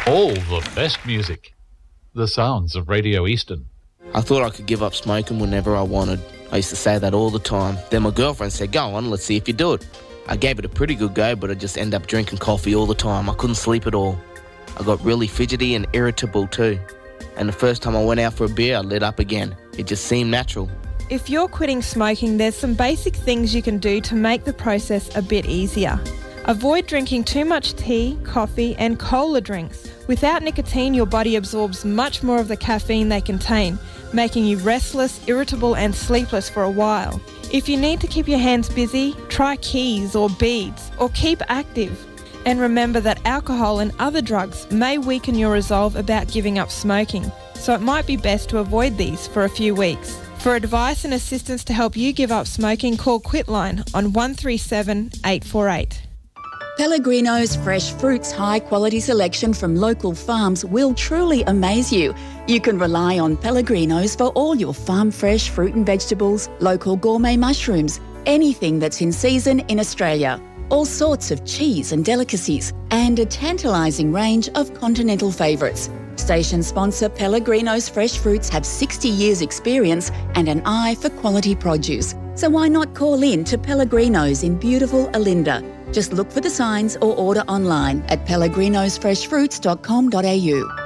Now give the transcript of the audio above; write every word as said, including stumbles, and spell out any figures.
All the best music. The sounds of Radio Eastern. I thought I could give up smoking whenever I wanted. I used to say that all the time. Then my girlfriend said, go on, let's see if you do it. I gave it a pretty good go, but I just ended up drinking coffee all the time. I couldn't sleep at all. I got really fidgety and irritable too. And the first time I went out for a beer, I lit up again. It just seemed natural. If you're quitting smoking, there's some basic things you can do to make the process a bit easier. Avoid drinking too much tea, coffee and cola drinks. Without nicotine, your body absorbs much more of the caffeine they contain, making you restless, irritable and sleepless for a while. If you need to keep your hands busy, try keys or beads, or keep active. And remember that alcohol and other drugs may weaken your resolve about giving up smoking, so it might be best to avoid these for a few weeks. For advice and assistance to help you give up smoking, call Quitline on one three seven, eight four eight. Pellegrino's fresh fruits high-quality selection from local farms will truly amaze you. You can rely on Pellegrino's for all your farm-fresh fruit and vegetables, local gourmet mushrooms, anything that's in season in Australia. All sorts of cheese and delicacies, and a tantalising range of continental favourites. Station sponsor Pellegrino's Fresh Fruits have sixty years experience and an eye for quality produce. So why not call in to Pellegrino's in beautiful Olinda? Just look for the signs or order online at pellegrinos fresh fruits dot com dot a u.